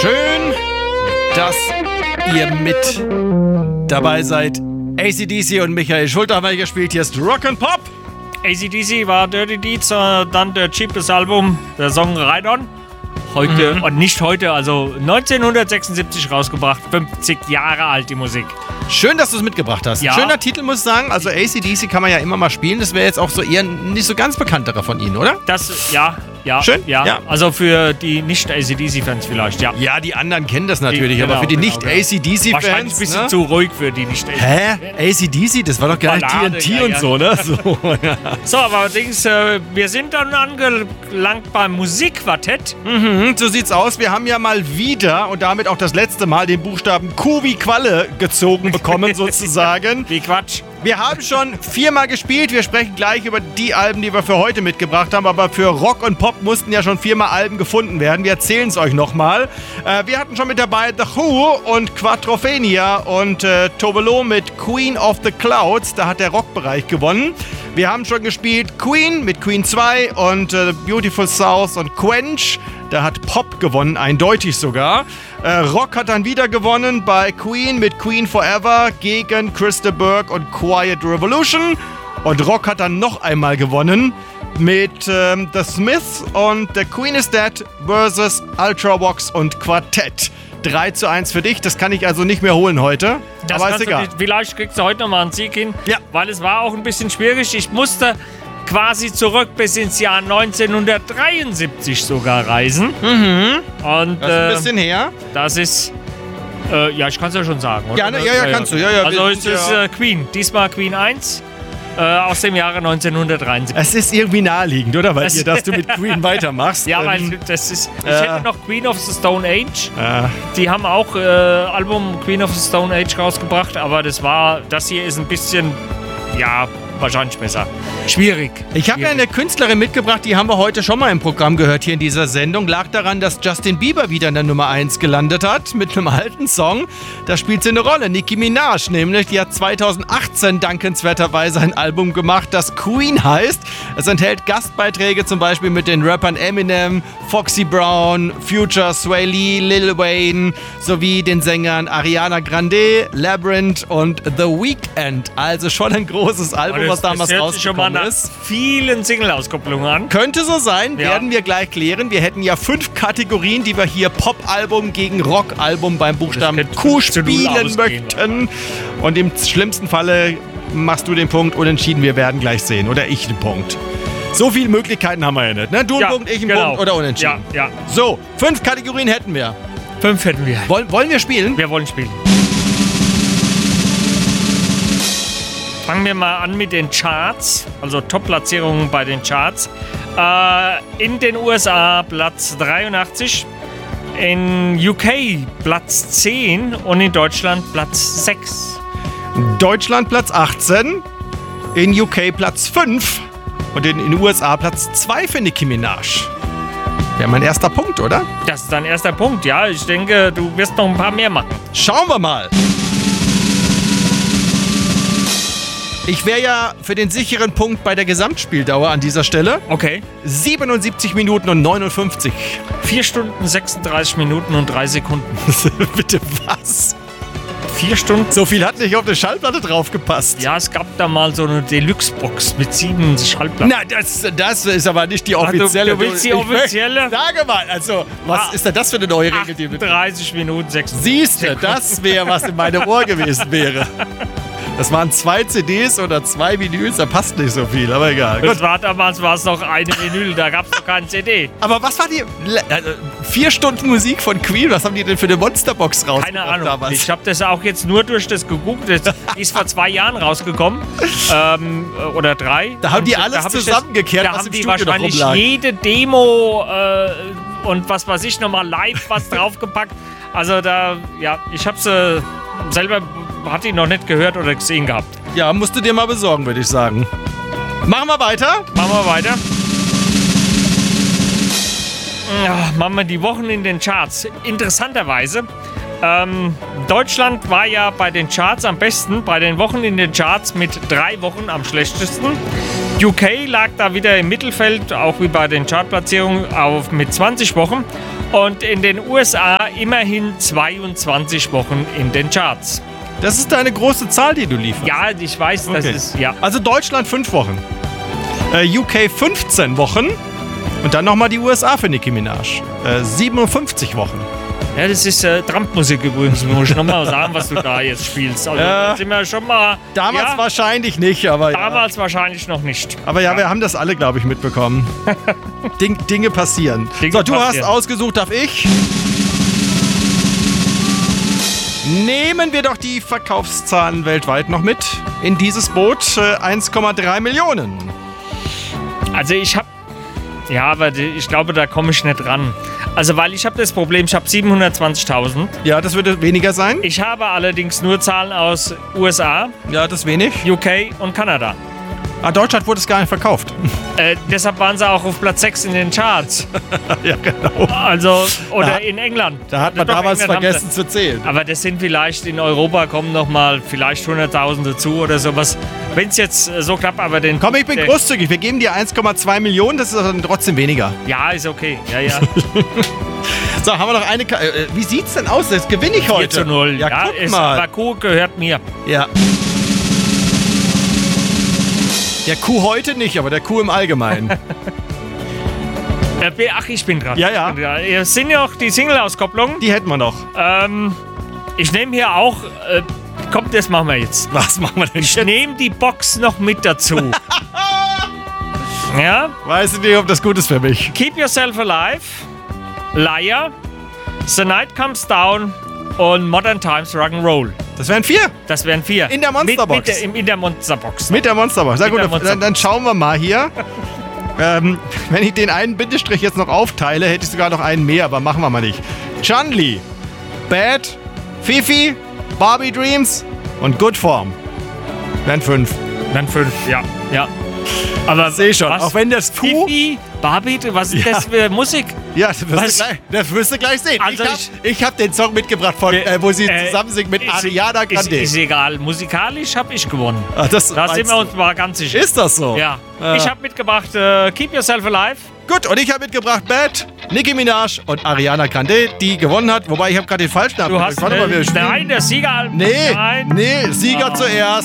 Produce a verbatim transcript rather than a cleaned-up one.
Schön, dass ihr mit dabei seid. A C D C und Michael Schulte haben wir gespielt. Hier ist Rock'n'Pop. A C D C war Dirty Deeds, äh, dann der cheapes Album, der Song Ride On. Heute, mhm. und nicht heute, also neunzehnhundertsechsundsiebzig rausgebracht. fünfzig Jahre alt die Musik. Schön, dass du es mitgebracht hast. Ja. Schöner Titel, muss ich sagen. Also A C D C kann man ja immer mal spielen. Das wäre jetzt auch so eher nicht so ganz bekannterer von Ihnen, oder? Das, ja, ja. Schön? Ja. ja. Also für die nicht-A C D C-Fans vielleicht, ja. Ja, die anderen kennen das natürlich, die, aber genau, für die genau, nicht-A C D C-Fans... Wahrscheinlich ein bisschen ne? zu ruhig für die nicht-A C D C. Hä? A C D C? Das war doch gar nicht T N T ja, und ja. so, ne? So, ja. so aber allerdings, äh, wir sind dann angelangt beim Musikquartett. Mhm, so sieht's aus. Wir haben ja mal wieder und damit auch das letzte Mal den Buchstaben Q wie Qualle gezogen bekommen, sozusagen. Wie Quatsch. Wir haben schon viermal gespielt. Wir sprechen gleich über die Alben, die wir für heute mitgebracht haben. Aber für Rock und Pop mussten ja schon viermal Alben gefunden werden. Wir erzählen es euch nochmal. Äh, wir hatten schon mit dabei The Who und Quadrophenia und äh, Tovolo mit Queen of the Clouds. Da hat der Rockbereich gewonnen. Wir haben schon gespielt Queen mit Queen zwei und äh, Beautiful South und Quench. Da hat Pop gewonnen, eindeutig sogar. Äh, Rock hat dann wieder gewonnen bei Queen mit Queen Forever gegen Krista Burke und Quiet Revolution. Und Rock hat dann noch einmal gewonnen mit ähm, The Smiths und The Queen is Dead versus Ultravox und Quartett. drei zu eins für dich, das kann ich also nicht mehr holen heute. Das aber ist egal. Nicht, vielleicht kriegst du heute nochmal einen Sieg hin, ja. Weil es war auch ein bisschen schwierig. Ich musste quasi zurück bis ins Jahr neunzehnhundertdreiundsiebzig sogar reisen. Mhm. Und, das ist ein bisschen äh, her. Das ist, äh, ja, ich kann es ja schon sagen, oder? Ja, ne, ja, ja, ja, kannst du. Ja, ja, also es ist äh, Queen, diesmal Queen eins. Äh, aus dem Jahre neunzehnhundertdreiundsiebzig. Es ist irgendwie naheliegend, oder? Weil dir, dass du mit Queen weitermachst. Ja, ähm, weil das ist. Ich äh, hätte noch Queen of the Stone Age. Äh, Die haben auch äh, Album Queen of the Stone Age rausgebracht, aber das war. Das hier ist ein bisschen. Ja, wahrscheinlich besser. Schwierig. Ich habe ja eine Künstlerin mitgebracht, die haben wir heute schon mal im Programm gehört hier in dieser Sendung. Lag daran, dass Justin Bieber wieder in der Nummer eins gelandet hat mit einem alten Song. Da spielt sie eine Rolle. Nicki Minaj nämlich, die hat zweitausendachtzehn dankenswerterweise ein Album gemacht, das Queen heißt. Es enthält Gastbeiträge zum Beispiel mit den Rappern Eminem, Foxy Brown, Future, Sway Lee, Lil Wayne sowie den Sängern Ariana Grande, Labyrinth und The Weeknd. Also schon ein großes Album, was damals rausgekommen ist. Vielen Single-Auskopplungen an. Könnte so sein, ja. Werden wir gleich klären. Wir hätten ja fünf Kategorien, die wir hier Pop-Album gegen Rock-Album beim Buchstaben Q spielen möchten. Und im schlimmsten Falle machst du den Punkt unentschieden. Wir werden gleich sehen. Oder ich den Punkt. So viele Möglichkeiten haben wir ja nicht. Ne? Du einen ja, Punkt, ich einen genau. Punkt oder unentschieden. Ja, ja. So, fünf Kategorien hätten wir. Fünf hätten wir. Wollen, wollen wir spielen? Wir wollen spielen. Fangen wir mal an mit den Charts, also Top-Platzierungen bei den Charts. Äh, in den U S A Platz dreiundachtzig, in U K Platz zehn und in Deutschland Platz sechs. Deutschland Platz achtzehn, in U K Platz fünf und in den U S A Platz zwei für Nicki Minaj. Wäre mein erster Punkt, oder? Das ist dein erster Punkt, ja. Ich denke, du wirst noch ein paar mehr machen. Schauen wir mal. Ich wäre ja für den sicheren Punkt bei der Gesamtspieldauer an dieser Stelle. Okay. siebenundsiebzig Minuten und neunundfünfzig. vier Stunden, sechsunddreißig Minuten und drei Sekunden. Bitte was? Vier Stunden? So viel hat nicht auf eine Schallplatte draufgepasst. Ja, es gab da mal so eine Deluxe-Box mit sieben Schallplatten. Na, das, das ist aber nicht die offizielle. Ah, du, du willst die offizielle? Ich, sage mal, also, was ah, ist denn das für eine neue Regel? Die dreißig Minuten, sechsunddreißig Siehst du, das wäre, was in meinem Ohr gewesen wäre. Das waren zwei C Ds oder zwei Vinyls, da passt nicht so viel, aber egal. Das war damals war es noch eine Vinyl, da gab es noch keine C D. Aber was war die... Also vier Stunden Musik von Queen, was haben die denn für eine Monsterbox rausgebracht? Keine Ahnung, damals? Ich habe das auch jetzt nur durch das gegoogelt. Das ist vor zwei Jahren rausgekommen. Ähm, oder drei. Da haben und die alles zusammengekehrt, das, was da haben im die Studio wahrscheinlich noch rumlag. Jede Demo äh, und was weiß ich, nochmal live was draufgepackt. Also da, ja, ich habe sie äh, selber... Hat ihn noch nicht gehört oder gesehen gehabt. Ja, musst du dir mal besorgen, würde ich sagen. Machen wir weiter? Machen wir weiter. Ja, machen wir die Wochen in den Charts. Interessanterweise, ähm, Deutschland war ja bei den Charts am besten, bei den Wochen in den Charts mit drei Wochen am schlechtesten. U K lag da wieder im Mittelfeld, auch wie bei den Chartplatzierungen, auf mit zwanzig Wochen. Und in den U S A immerhin zweiundzwanzig Wochen in den Charts. Das ist eine große Zahl, die du lieferst. Ja, ich weiß, das Okay. ist, ja. Also Deutschland fünf Wochen. Äh, U K fünfzehn Wochen. Und dann nochmal die U S A für Nicki Minaj. Äh, siebenundfünfzig Wochen. Ja, das ist äh, Trumpmusik übrigens, muss ich nochmal sagen, was du da jetzt spielst. Also, Ja. da sind wir schon mal. Damals ja, wahrscheinlich nicht, aber ja. Damals wahrscheinlich noch nicht. Aber ja, wir haben das alle, glaube ich, mitbekommen. Ding, Dinge passieren. Dinge so, du passieren. hast ausgesucht, darf ich? Nehmen wir doch die Verkaufszahlen weltweit noch mit in dieses Boot. Äh, eins Komma drei Millionen. Also ich habe, ja, aber die- ich glaube, da komme ich nicht ran. Also weil ich habe das Problem, ich habe siebenhundertzwanzigtausend. Ja, das würde weniger sein. Ich habe allerdings nur Zahlen aus U S A, Ja, das ist wenig. U K und Kanada. Ah, Deutschland wurde es gar nicht verkauft. Äh, deshalb waren sie auch auf Platz sechs in den Charts. Ja, genau. Also, oder Da- in England. Da hat man Doch, damals England haben vergessen zu zählen. sie. Aber das sind vielleicht in Europa kommen noch mal vielleicht hunderttausend dazu oder sowas. Wenn es jetzt äh, so klappt, aber den... Komm, ich bin der- großzügig. Wir geben dir eins Komma zwei Millionen, das ist dann trotzdem weniger. Ja, ist okay. Ja, ja. So, haben wir noch eine... Ka äh, wie sieht's denn aus? Das gewinne ich heute. vier zu null. Ja, Ja, guck ist, mal. aber Kuh gehört mir. Ja. Der Kuh heute nicht, aber der Kuh im Allgemeinen. Äh, ach, ich bin dran. Ja, ja. Ich bin dran. Es sind ja auch die Single-Auskopplungen. Die hätten wir noch. Ähm, ich nehme hier auch... Äh, komm, das machen wir jetzt. Was machen wir denn Ich jetzt? nehme die Box noch mit dazu. Ja? Weiß ich nicht, ob das gut ist für mich. Keep Yourself Alive, Liar, The Night Comes Down und Modern Times Rock'n'Roll. Das wären vier. Das wären vier. In der Monsterbox. Mit, mit der, im- in der Monsterbox. Mit der Monsterbox. Sehr Mit gut, der dann, Monsterbox. dann schauen wir mal hier. ähm, wenn ich den einen Bindestrich jetzt noch aufteile, hätte ich sogar noch einen mehr, aber machen wir mal nicht. Chun-Li, Bad, Fifi, Barbie Dreams und Good Form. Wären fünf. Dann fünf, ja. ja. Aber Seh schon, was? auch wenn das Kuh... Fifi, Barbie, was ist Ja. das für Musik? Ja, das wirst, Was? du gleich, das wirst du gleich sehen. Also ich habe ich- ich hab den Song mitgebracht, von, äh, wo sie Äh, zusammen singt mit ist- Ariana Ist, Grande. ist egal. Musikalisch habe ich gewonnen. Ach, das Da meinst sind wir du? uns mal ganz sicher. Ist das so? Ja. Ja. Ich habe mitgebracht äh, Keep Yourself Alive. Gut, und ich habe mitgebracht Bad, Nicki Minaj und Ariana Grande, die gewonnen hat. Wobei, ich habe gerade den falschen Du abgedrückt. hast Warte mal, wir äh, spielen- nein, der Sieger. Nee, Nein. nee, Sieger Ah. zuerst.